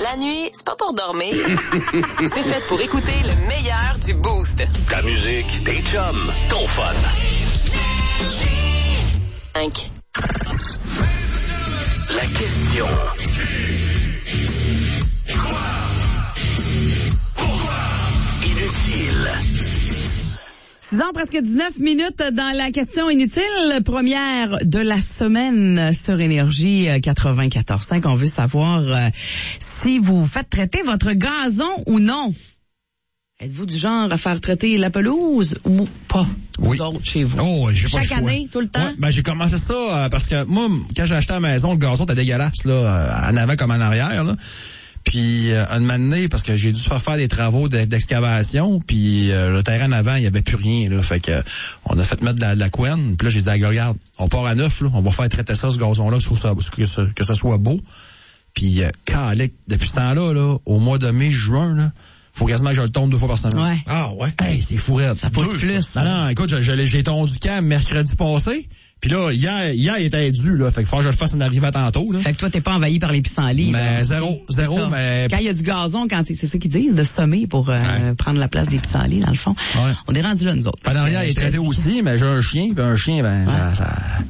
La nuit, c'est pas pour dormir. C'est fait pour écouter le meilleur du Boost. Ta musique, tes chums, ton fun. 5. La question. Inutile. 6h, presque 19 minutes dans la question inutile. Première de la semaine sur Énergie 94.5. On veut savoir si vous faites traiter votre gazon ou non. Êtes-vous du genre à faire traiter la pelouse ou pas? Oui. Vous autres, chez vous? Oh, j'ai pas Chaque le choix. année, tout le temps? Ouais, ben j'ai commencé ça parce que moi, quand j'ai acheté la maison, le gazon était dégueulasse, là, en avant comme en arrière, là. Puis un moment donné, parce que j'ai dû faire des travaux d'excavation, puis le terrain en avant, il y avait plus rien, là. Fait que on a fait mettre de la couenne. Puis là, j'ai dit, regarde, on part à neuf, là. On va faire traiter ça, ce gazon-là, que ce soit beau. Puis calique, depuis ce temps-là, là, au mois de mai, juin, là, faut quasiment que je le tonde 2 fois par semaine. Ouais. Ah ouais? Hey, c'est fou raide. Ça pousse plus. Non, écoute, j'ai tondu quand mercredi passé. Puis là, hier, il était dû, là. Fait que faut que je le fasse en arrivant tantôt, là. Fait que toi, t'es pas envahi par les pissenlits. Mais là. zéro, mais... Quand il y a du gazon, c'est ça qu'ils disent, de semer pour prendre la place des pissenlits, dans le fond. Ouais. On est rendu là, nous autres. En arrière, il est traité aussi, mais j'ai un chien, puis un chien, ben, ça...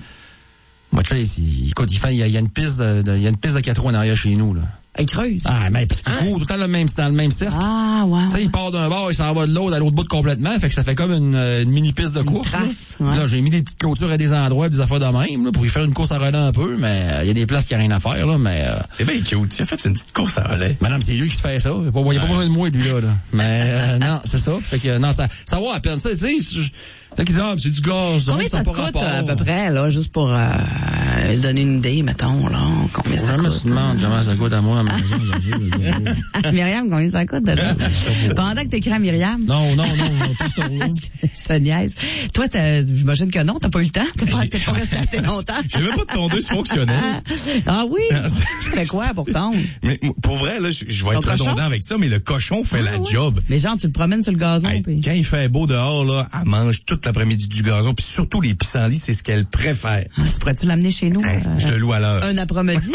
Moi, tu sais, écoute, il y a une piste de 4 roues en arrière chez nous, là. Il creuse. Ah, mais parce qu'il faut tout le temps dans le même cercle. Ah, ouais. Tu sais, il part d'un bord, il s'en va de l'autre, à l'autre bout complètement, fait que ça fait comme une mini piste de course. Trace, là. ouais. Là, j'ai mis des petites clôtures à des endroits, des affaires de même, là, pour y faire une course à relais un peu, mais il y a des places qui a rien à faire, là, mais... C'est bien cute. Tu as fait une petite course à relais. Madame, c'est lui qui se fait ça. Il n'y a pas besoin de moi, lui, là. Mais, non, c'est ça. Fait que, non, ça vaut à peine. Tu sais, là, qu'ils disent, c'est du gazon. Combien ça te coûte, à peu près, là, juste pour donner une idée, mettons, là, combien ça coûte? Tu demandes comment ça coûte à moi, à ma maison. Myriam, combien ça coûte, là? Pendant que t'écris à Myriam? Non, pas ce tour-là. Je niaise. Toi, j'imagine que non, t'as pas eu le temps. T'es pas resté assez longtemps. J'ai même pas de tondeuse fonctionnelle. Ah oui? Tu fais quoi pour tondre? Mais pour vrai, là, je vais être cochon? redondant avec ça, mais le cochon fait la job. Mais genre, tu le promènes sur le gazon. Hey, Puis... Quand il fait beau dehors, là, elle mange toute l'après-midi du gazon, puis surtout les pissenlits, c'est ce qu'elle préfère. Ah, tu pourrais-tu l'amener chez nous? Je le loue à l'heure. Un après-midi?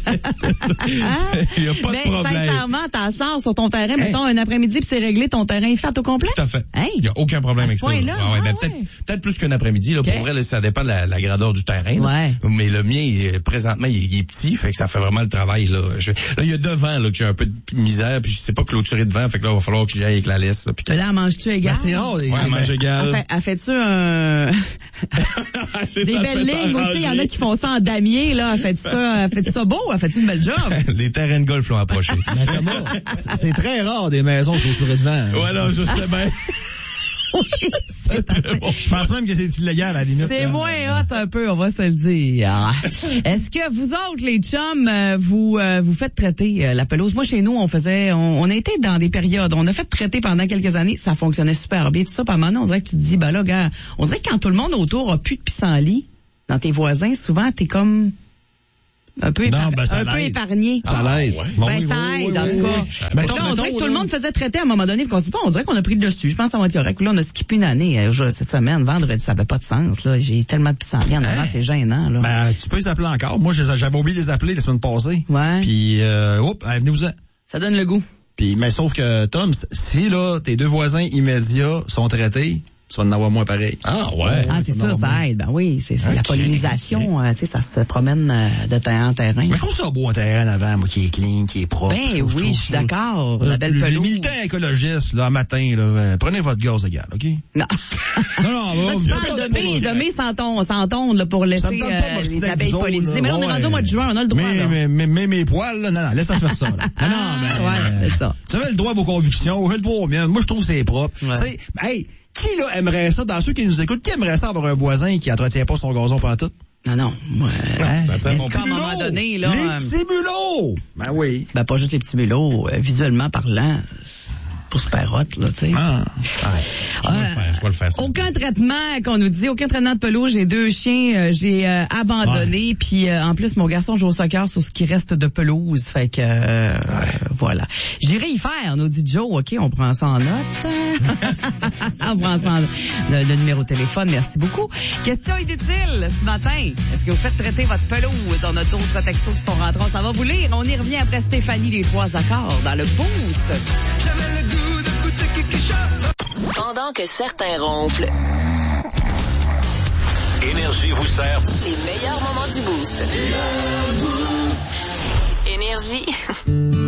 Il n'y a pas de problème. Sincèrement, t'en sors sur ton terrain, mettons, un après-midi, puis c'est réglé, ton terrain est fait au complet? Tout à fait. Hey. Il n'y a aucun problème avec ça. Là. Peut-être plus qu'un après-midi. Là, Okay. Pour vrai, là, ça dépend de la grandeur du terrain. Là. Ouais. Mais le mien, présentement, il est petit, fait que ça fait vraiment le travail. Là, il y a devant là, que j'ai un peu de misère, puis je sais pas clôturer devant, fait que là, il va falloir que j'y aille avec la laisse. Là, Mais là, manges-tu égal? C'est rare, ouais, mange égal. Fais-tu un... des belles lignes aussi, il y en a qui font ça en damier, là. Fais-tu ça beau? Fais-tu une belle job? Les terrains de golf l'ont approché. Mais comment? C'est très rare des maisons clôturées devant. Voilà, je sais bien. Oui, c'est bon. Je pense même que c'est illégal à la limite. C'est moins hot un peu, on va se le dire. Est-ce que vous autres, les chums, vous faites traiter la pelouse? Moi, chez nous, on était dans des périodes, on a fait traiter pendant quelques années, ça fonctionnait super bien, tout ça. Puis à un moment donné, on dirait que tu te dis, ben là, gars, on dirait que quand tout le monde autour a plus de pissenlit, dans tes voisins, souvent, t'es comme un peu épargné. Ça l'aide. Ouais. Ben, ça aide, en tout cas. Mettons, on dirait que tout le monde faisait traiter à un moment donné, puis qu'on se dit, on dirait qu'on a pris le dessus. Je pense que ça va être correct. Là, on a skippé une année, cette semaine, vendredi, ça avait pas de sens, là. J'ai tellement de pissenlits en avant, c'est gênant, là. Ben, tu peux les appeler encore. Moi, j'avais oublié de les appeler la semaine passée. Ouais. Puis, venez-vous-en. Ça donne le goût. Puis, mais sauf que, Tom, si, là, tes 2 voisins immédiats sont traités, tu vas en avoir moins pareil. Ah ouais. Ah, c'est sûr, ça aide. Ben oui, c'est la pollinisation, tu sais, ça se promène de terrain en terrain. Mais je trouve ça beau un terrain en avant, moi, qui est clean, qui est propre. Ben oui, je suis d'accord. La belle Les pelouse. militants écologistes, là, un matin, là, prenez votre gaz égal, OK? Non. Non, Tu parles de mai sans tonde, là, pour laisser les abeilles polliniser. Mais là, on est rendu au mois de juin, on a le droit. Mais mes poils, là, non, laisse ça faire ça, là. Non, ouais, c'est ça. Tu avez le droit à vos convictions, j'ai le droit aux miennes. Moi, je trouve que c'est propre. Ouais. Tu sais, hey, qui, là, aimerait ça, dans ceux qui nous écoutent, qui aimerait ça avoir un voisin qui entretient pas son gazon pantoute? Non. Ça mon comme à un moment donné, là. Les petits mulots! Ben oui. Ben, pas juste les petits mulots, visuellement parlant. super hot, là, tu sais. Ah, je vais le faire, ça. Aucun traitement qu'on nous dit, aucun traitement de pelouse. J'ai 2 chiens, j'ai abandonné. Puis en plus, mon garçon joue au soccer sur ce qui reste de pelouse. Fait que voilà. J'irai y faire, nous dit Joe. OK, on prend ça en note. On prend ça en le numéro de téléphone. Merci beaucoup. Question inutile ce matin. Est-ce que vous faites traiter votre pelouse? On a d'autres textos qui sont rentrés. Ça va vous lire. On y revient après Stéphanie, les 3 accords dans le Boost. J'avais le goût de goûter quelque chose. Pendant que certains ronflent, Énergie vous sert. les meilleurs moments du Boost. Énergie.